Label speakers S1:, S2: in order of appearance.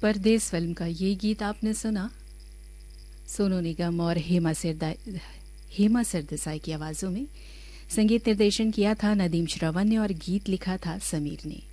S1: परदेस film का ये गीत आपने सुना। सोनू निगम और हेमा सरदेसाई की आवाज़ों में। संगीत निर्देशन किया था नदीम श्रवण ने और गीत लिखा था समीर ने।